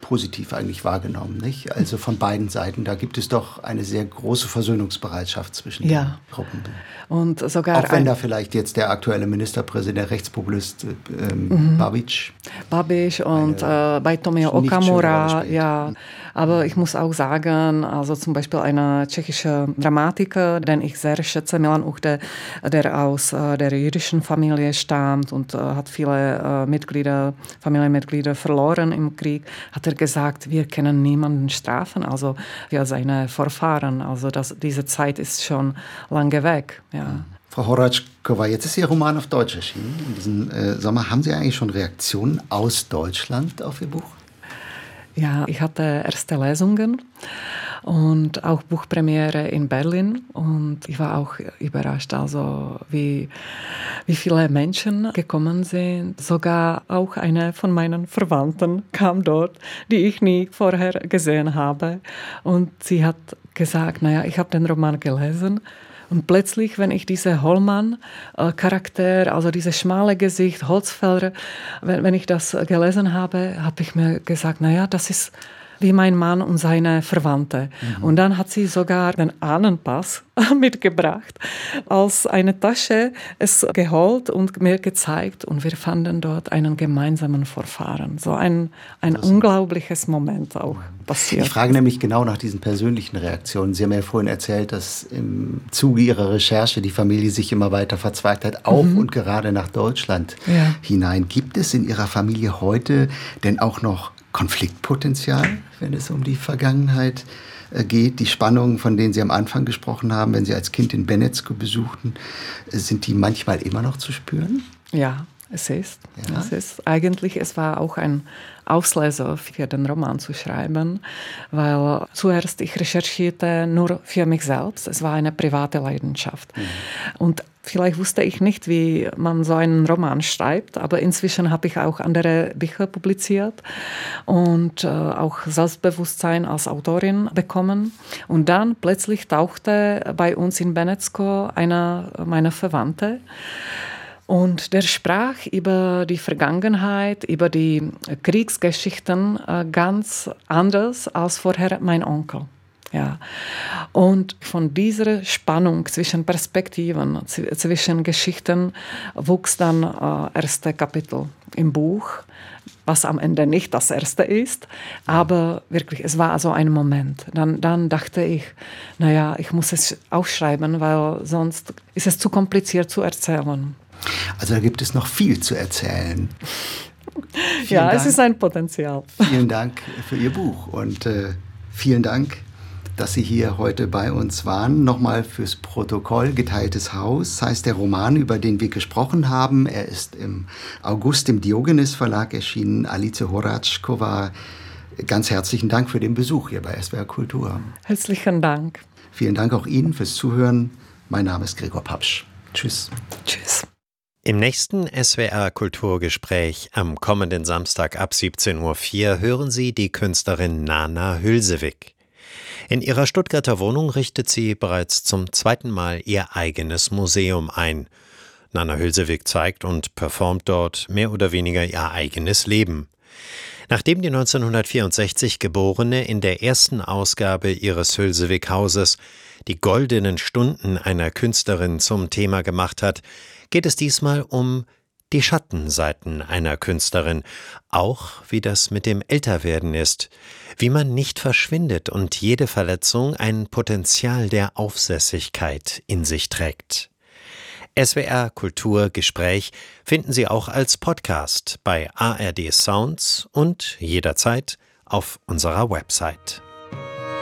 positiv eigentlich wahrgenommen, nicht? Also von beiden Seiten, da gibt es doch eine sehr große Versöhnungsbereitschaft zwischen den Gruppen. Und sogar auch wenn da vielleicht jetzt der aktuelle Ministerpräsident, der Rechtspopulist Babiš und bei Tomio Okamura, ja. Aber ich muss auch sagen, also zum Beispiel ein tschechischer Dramatiker, den ich sehr schätze, Milan Uhde, der aus der jüdischen Familie stammt und hat viele Familienmitglieder verloren im Krieg, hat er gesagt, wir können niemanden strafen, also wir seine Vorfahren. Also diese Zeit ist schon lange weg, ja. Frau Horáčková, jetzt ist Ihr Roman auf Deutsch erschienen in diesem Sommer. Haben Sie eigentlich schon Reaktionen aus Deutschland auf Ihr Buch? Ja, ich hatte erste Lesungen und auch Buchpremiere in Berlin und ich war auch überrascht, also wie viele Menschen gekommen sind. Sogar auch eine von meinen Verwandten kam dort, die ich nie vorher gesehen habe. Und sie hat gesagt, naja, ich habe den Roman gelesen. Und plötzlich, wenn ich diese Hollmann-Charakter, also dieses schmale Gesicht, Holzfäller, wenn ich das gelesen habe, habe ich mir gesagt, naja, das ist wie mein Mann und seine Verwandte. Und dann hat sie sogar den Ahnenpass mitgebracht, als eine Tasche es geholt und mir gezeigt. Und wir fanden dort einen gemeinsamen Vorfahren. So ein unglaubliches Moment auch passiert. Ich frage nämlich genau nach diesen persönlichen Reaktionen. Sie haben ja vorhin erzählt, dass im Zuge Ihrer Recherche die Familie sich immer weiter verzweigt hat, auch und gerade nach Deutschland hinein. Gibt es in Ihrer Familie heute denn auch noch Konfliktpotenzial, wenn es um die Vergangenheit geht? Die Spannungen, von denen Sie am Anfang gesprochen haben, wenn Sie als Kind in Benetsko besuchten, sind die manchmal immer noch zu spüren? Ja, es ist. Es war auch ein Auslöser für den Roman zu schreiben, weil zuerst ich recherchierte nur für mich selbst. Es war eine private Leidenschaft. Und vielleicht wusste ich nicht, wie man so einen Roman schreibt, aber inzwischen habe ich auch andere Bücher publiziert und auch Selbstbewusstsein als Autorin bekommen. Und dann plötzlich tauchte bei uns in Benetsko einer meiner Verwandte. Und der sprach über die Vergangenheit, über die Kriegsgeschichten ganz anders als vorher mein Onkel. Ja. Und von dieser Spannung zwischen Perspektiven, zwischen Geschichten wuchs dann erste Kapitel im Buch, was am Ende nicht das erste ist, aber wirklich, es war also ein Moment. Dann dachte ich, naja, ich muss es aufschreiben, weil sonst ist es zu kompliziert zu erzählen. Also da gibt es noch viel zu erzählen. Ja, es ist ein Potenzial. Vielen Dank für Ihr Buch und vielen Dank, dass Sie hier heute bei uns waren. Nochmal fürs Protokoll, Geteiltes Haus heißt der Roman, über den wir gesprochen haben. Er ist im August im Diogenes Verlag erschienen. Alice Horáčková, ganz herzlichen Dank für den Besuch hier bei SWR Kultur. Herzlichen Dank. Vielen Dank auch Ihnen fürs Zuhören. Mein Name ist Gregor Papsch. Tschüss. Tschüss. Im nächsten SWR Kulturgespräch am kommenden Samstag ab 17.04 Uhr hören Sie die Künstlerin Nana Hülsewig. In ihrer Stuttgarter Wohnung richtet sie bereits zum zweiten Mal ihr eigenes Museum ein. Nana Hülsewig zeigt und performt dort mehr oder weniger ihr eigenes Leben. Nachdem die 1964 Geborene in der ersten Ausgabe ihres Hülsewig-Hauses die goldenen Stunden einer Künstlerin zum Thema gemacht hat, geht es diesmal um die Schattenseiten einer Künstlerin, auch wie das mit dem Älterwerden ist, wie man nicht verschwindet und jede Verletzung ein Potenzial der Aufsässigkeit in sich trägt. SWR Kultur Gespräch finden Sie auch als Podcast bei ARD Sounds und jederzeit auf unserer Website.